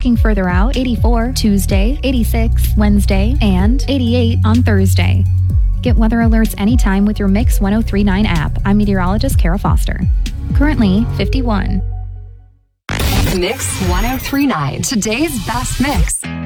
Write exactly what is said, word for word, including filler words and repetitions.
Looking further out, eighty-four Tuesday, eighty-six Wednesday, and eighty-eight on Thursday. Get weather alerts anytime with your Mix ten thirty-nine app. I'm meteorologist Kara Foster. Currently fifty-one. Mix ten thirty-nine, today's best mix.